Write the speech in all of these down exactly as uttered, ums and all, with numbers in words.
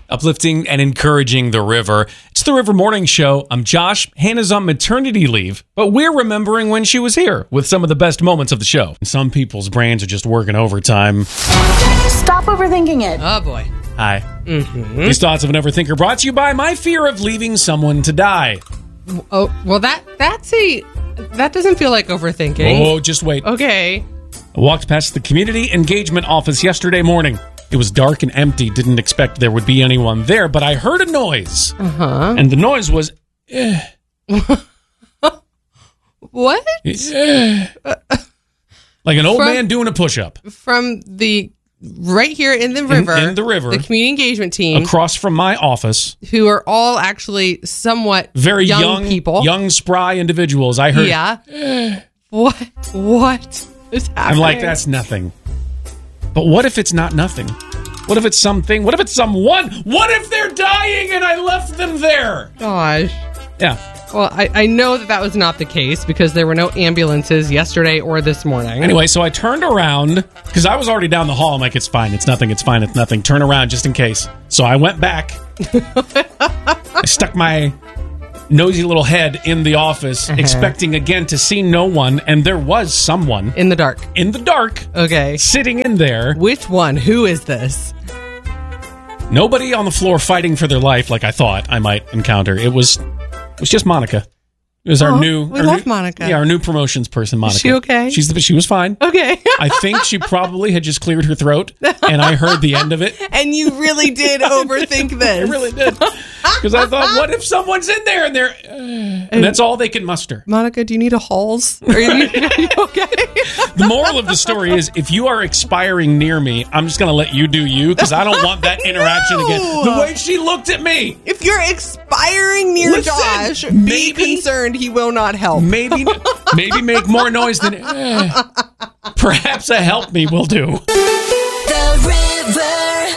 uplifting and encouraging the river. It's the River Morning Show. I'm Josh. Hannah's on maternity leave, but we're remembering when she was here with some of the best moments of the show. Some people's brains are just working overtime. Stop overthinking it. Oh, boy. Hi. Mm-hmm. These thoughts of an overthinker brought to you by my fear of leaving someone to die. Oh, well, that that's a... That doesn't feel like overthinking. Oh, just wait. Okay. I walked past the community engagement office yesterday morning. It was dark and empty. Didn't expect there would be anyone there, but I heard a noise. Uh-huh. And the noise was... Eh. What? Eh. Like an old From- man doing a push-up. From the... Right here in the river. In, in the river. The community engagement team. Across from my office. Who are all actually somewhat Very young, young people. Young, spry individuals. I heard... Yeah. Eh. What? What is happening? I'm like, that's nothing. But what if it's not nothing? What if it's something? What if it's someone? What if they're dying and I left them there? Gosh. Yeah. Well, I, I know that that was not the case because there were no ambulances yesterday or this morning. Anyway, so I turned around because I was already down the hall. I'm like, it's fine. It's nothing. It's fine. It's nothing. Turn around just in case. So I went back. I stuck my nosy little head in the office, uh-huh. expecting again to see no one. And there was someone. In the dark. In the dark. Okay. Sitting in there. Which one? Who is this? Nobody on the floor fighting for their life like I thought I might encounter. It was... It was just Monica. It was our oh, new... We our love new, Monica. Yeah, our new promotions person, Monica. Is she okay? She's the, she was fine. Okay. I think she probably had just cleared her throat, and I heard the end of it. And you really did overthink this. I really did. Because I thought, what if someone's in there and they're... Uh, and that's all they can muster. Monica, do you need a Halls? Are you, are you okay? The moral of the story is, if you are expiring near me, I'm just going to let you do you, because I don't want that interaction No. again. The way she looked at me. If you're expiring near Listen, Josh, maybe, be concerned he will not help. Maybe maybe make more noise than... Eh, perhaps a help me will do. The river.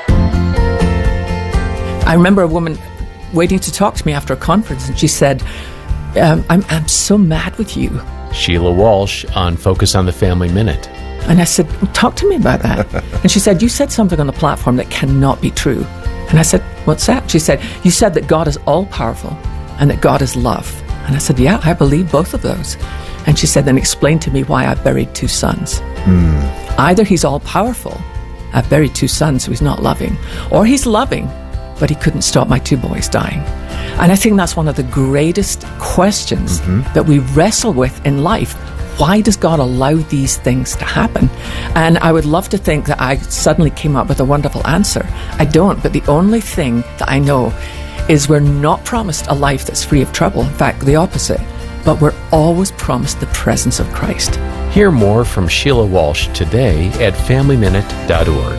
I remember a woman waiting to talk to me after a conference, and she said, um, I'm, I'm so mad with you. Sheila Walsh on Focus on the Family Minute. And I said, talk to me about that. And she said, you said something on the platform that cannot be true. And I said, what's that? She said, you said that God is all-powerful and that God is love. And I said, yeah, I believe both of those. And she said, then explain to me why I buried two sons. Mm. Either he's all-powerful, I've buried two sons who he's not loving, or he's loving, but he couldn't stop my two boys dying. And I think that's one of the greatest questions mm-hmm. that we wrestle with in life. Why does God allow these things to happen? And I would love to think that I suddenly came up with a wonderful answer. I don't, but the only thing that I know is we're not promised a life that's free of trouble. In fact, the opposite. But we're always promised the presence of Christ. Hear more from Sheila Walsh today at family minute dot org.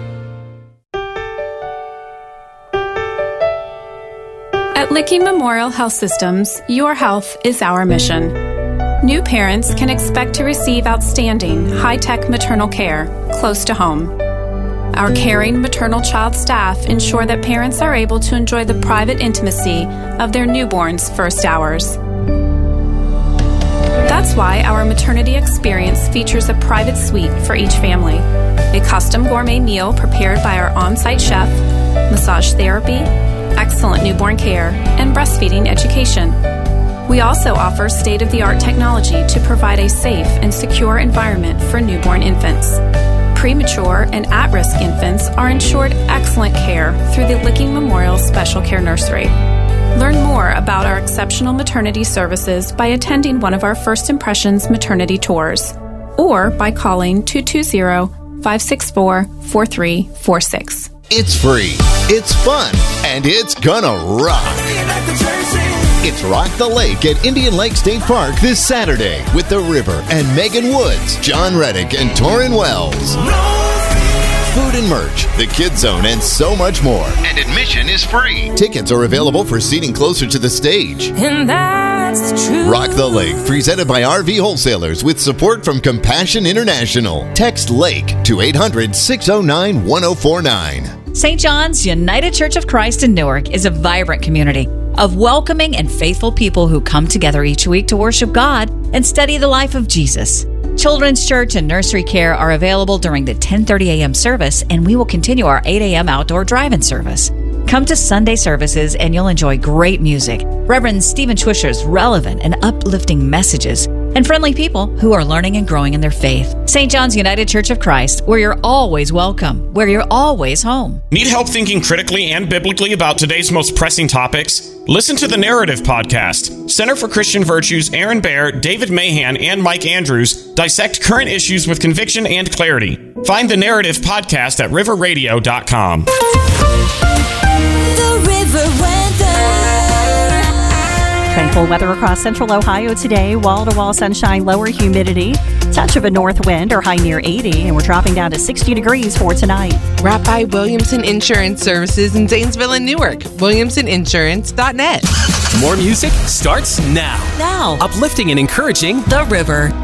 At Licking Memorial Health Systems, your health is our mission. New parents can expect to receive outstanding, high-tech maternal care close to home. Our caring maternal child staff ensure that parents are able to enjoy the private intimacy of their newborn's first hours. That's why our maternity experience features a private suite for each family, a custom gourmet meal prepared by our on-site chef, massage therapy, excellent newborn care, and breastfeeding education. We also offer state-of-the-art technology to provide a safe and secure environment for newborn infants. Premature and at-risk infants are ensured excellent care through the Licking Memorial Special Care Nursery. Learn more about our exceptional maternity services by attending one of our First Impressions maternity tours or by calling two two zero, five six four, four three four six. It's free, it's fun, and it's gonna rock. It's Rock the Lake at Indian Lake State Park this Saturday with The River and Megan Woods, John Reddick, and Torrin Wells. Food and merch, the Kids Zone, and so much more. And admission is free. Tickets are available for seating closer to the stage. And that's the truth. Rock the Lake, presented by R V Wholesalers with support from Compassion International. Text LAKE to eight hundred, six oh nine, one oh four nine. Saint John's United Church of Christ in Newark is a vibrant community of welcoming and faithful people who come together each week to worship God and study the life of Jesus. Children's church and nursery care are available during the ten thirty a.m. service, and we will continue our eight a.m. outdoor drive-in service. Come to Sunday services and you'll enjoy great music, Reverend Stephen Twisher's relevant and uplifting messages, and friendly people who are learning and growing in their faith. Saint John's United Church of Christ, where you're always welcome, where you're always home. Need help thinking critically and biblically about today's most pressing topics? Listen to the Narrative Podcast. Center for Christian Virtues' Aaron Baer, David Mahan, and Mike Andrews dissect current issues with conviction and clarity. Find the Narrative Podcast at river radio dot com. The River Weather. Tranquil weather across central Ohio today. Wall-to-wall sunshine, lower humidity, touch of a north wind or high near eighty, and we're dropping down to sixty degrees for tonight. Wrapped by Williamson Insurance Services in Zanesville and Newark. Williamson Insurance dot net. More music starts now. Now. Uplifting and encouraging The River.